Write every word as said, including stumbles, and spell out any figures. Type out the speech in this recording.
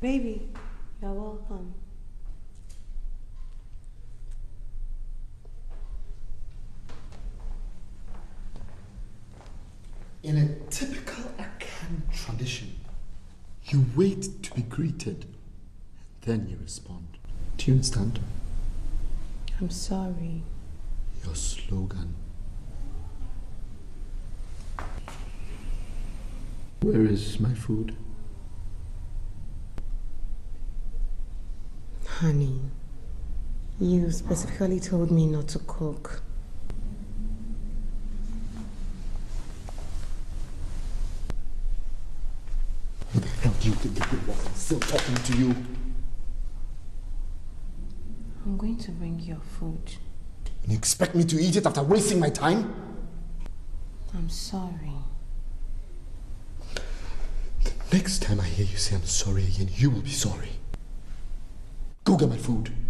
Baby, you're welcome. In a typical Akan tradition, you wait to be greeted, then you respond. Do you understand? I'm sorry. Your slogan. Where is my food? Honey, you specifically told me not to cook. Who the hell do you think you was? I'm still talking to you. I'm going to bring your food. And you expect me to eat it after wasting my time? I'm sorry. The next time I hear you say I'm sorry again, you will be sorry. Go get my food.